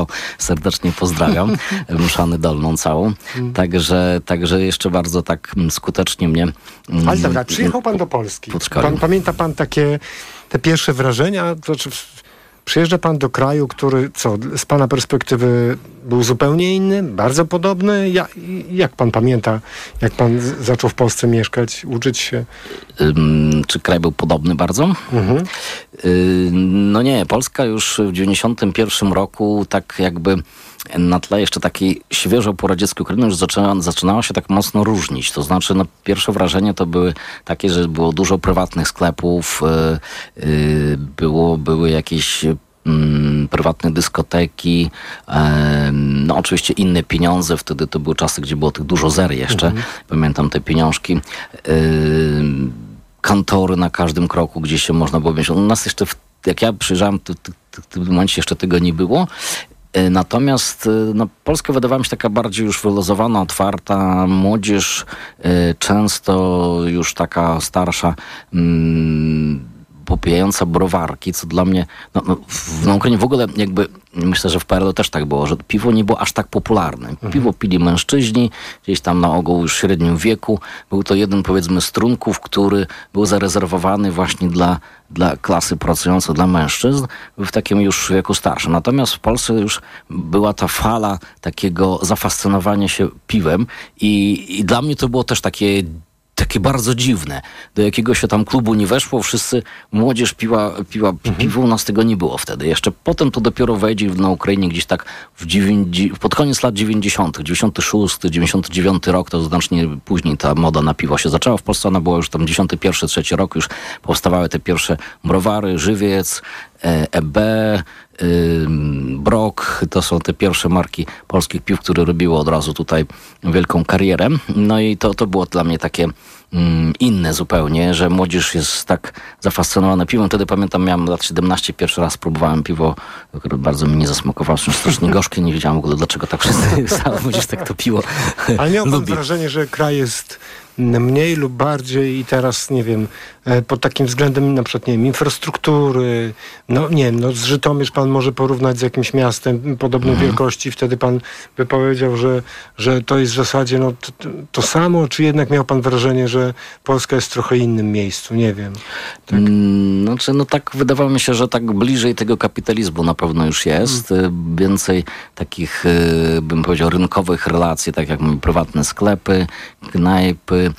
serdecznie pozdrawiam, Mszany Dolną całą. Także jeszcze bardzo tak skutecznie mnie... Ale dobra, przyjechał pan do Polski. Pamięta pan te pierwsze wrażenia? Znaczy, przyjeżdża pan do kraju, który z pana perspektywy był zupełnie inny, bardzo podobny? Jak pan pamięta, jak pan zaczął w Polsce mieszkać, uczyć się? Czy kraj był podobny bardzo? No nie, Polska już w 91 roku tak jakby na tle jeszcze takiej świeżo poradzieckiej Ukrainy już zaczynała się tak mocno różnić. To znaczy, pierwsze wrażenie to były takie, że było dużo prywatnych sklepów, były jakieś prywatne dyskoteki, no oczywiście inne pieniądze, wtedy to były czasy, gdzie było tych dużo zer jeszcze, pamiętam te pieniążki, kantory na każdym kroku, gdzie się można było mieć. U nas jeszcze, jak ja przyjrzałem, w tym momencie jeszcze tego nie było. Natomiast Polska wydawała mi się taka bardziej już wyluzowana, otwarta, młodzież często już taka starsza, popijająca browarki, co dla mnie, na Ukrainie w ogóle jakby, myślę, że w PRL też tak było, że piwo nie było aż tak popularne. Piwo pili mężczyźni, gdzieś tam na ogół już w średnim wieku. Był to jeden, powiedzmy, z trunków, który był zarezerwowany właśnie dla klasy pracującej, dla mężczyzn w takim już wieku starszym. Natomiast w Polsce już była ta fala takiego zafascynowania się piwem i dla mnie to było też takie bardzo dziwne. Do jakiegoś się tam klubu nie weszło, wszyscy, młodzież piła piwo, u nas tego nie było wtedy. Jeszcze potem to dopiero wejdzie na Ukrainie gdzieś tak pod koniec lat 90., 96, 99 rok, to znacznie później ta moda na piwo się zaczęła. W Polsce ona była już tam 91, 3 rok, już powstawały te pierwsze browary, Żywiec, EB, Brok, to są te pierwsze marki polskich piw, które robiły od razu tutaj wielką karierę. No i to było dla mnie takie inne zupełnie, że młodzież jest tak zafascynowana piwem. Wtedy pamiętam, miałem lat 17, pierwszy raz próbowałem piwo, które bardzo mi nie zasmakowało, strasznie gorzkie, nie wiedziałem w ogóle dlaczego tak wszyscy, cała młodzież tak to piwo Ale miał pan lubi. wrażenie, że kraj jest mniej lub bardziej i teraz, nie wiem, pod takim względem na przykład, nie wiem, infrastruktury, z Żytomierz pan może porównać z jakimś miastem podobnej wielkości, wtedy pan by powiedział, że to jest w zasadzie to samo, czy jednak miał pan wrażenie, że Polska jest w trochę innym miejscu, nie wiem. Tak. Tak wydawało mi się, że tak bliżej tego kapitalizmu na pewno już jest. Więcej takich, bym powiedział, rynkowych relacji, tak jak mamy prywatne sklepy, knajpy,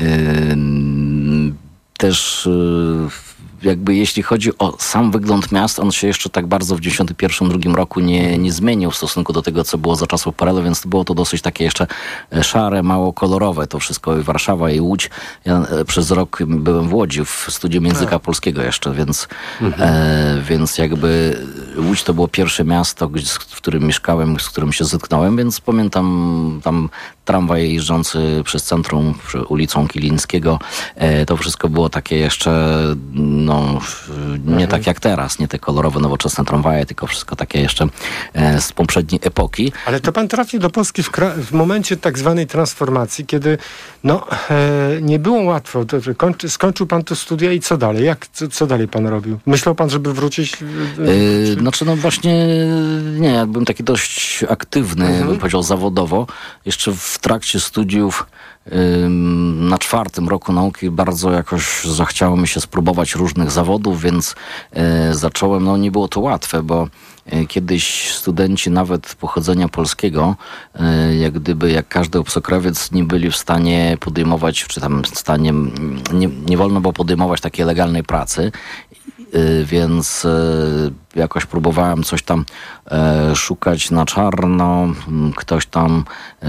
też jakby jeśli chodzi o sam wygląd miast, on się jeszcze tak bardzo w 91-2 roku nie zmienił w stosunku do tego, co było za czasów PRL-u, więc było to dosyć takie jeszcze szare, mało kolorowe to wszystko, i Warszawa, i Łódź. Ja przez rok byłem w Łodzi w studium języka polskiego jeszcze, więc jakby Łódź to było pierwsze miasto, w którym mieszkałem, z którym się zetknąłem, więc pamiętam tam tramwaj jeżdżący przez centrum, ulicą Kilińskiego. To wszystko było takie jeszcze nie tak jak teraz, nie te kolorowe, nowoczesne tramwaje, tylko wszystko takie jeszcze z poprzedniej epoki. Ale to pan trafił do Polski w momencie tak zwanej transformacji, kiedy nie było łatwo. Skończył pan te studia i co dalej? Co dalej pan robił? Myślał pan, żeby wrócić? Właśnie nie, ja byłem taki dość aktywny, bym powiedział zawodowo. Jeszcze w trakcie studiów na 4. roku nauki bardzo jakoś zachciało mi się spróbować różnych zawodów, więc zacząłem, nie było to łatwe, bo kiedyś studenci nawet pochodzenia polskiego, jak każdy obcokrajowiec, nie byli w stanie podejmować, czy tam w stanie, nie wolno było podejmować takiej legalnej pracy, więc jakoś próbowałem coś tam szukać na czarno, ktoś tam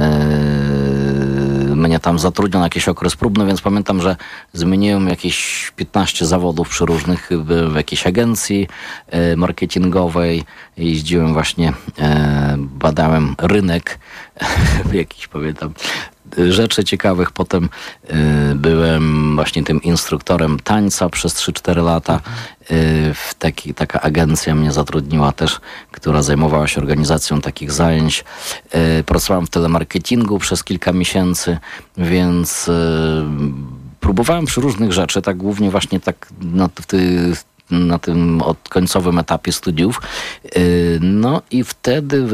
mnie tam zatrudniał na jakiś okres próbny, więc pamiętam, że zmieniłem jakieś 15 zawodów przy różnych, w jakiejś agencji marketingowej, jeździłem właśnie, badałem rynek jakiś, pamiętam, rzeczy ciekawych. Potem byłem właśnie tym instruktorem tańca przez 3-4 lata. Taka agencja mnie zatrudniła też, która zajmowała się organizacją takich zajęć. Pracowałem w telemarketingu przez kilka miesięcy, więc próbowałem przy różnych rzeczy, tak głównie właśnie tak na tym końcowym etapie studiów. No i wtedy